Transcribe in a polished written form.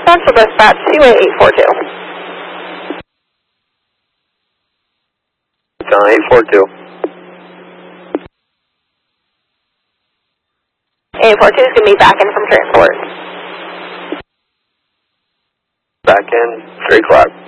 Central Dispatch 28842. John 842. 842 is going to be back in from transport. Back in, 3 o'clock.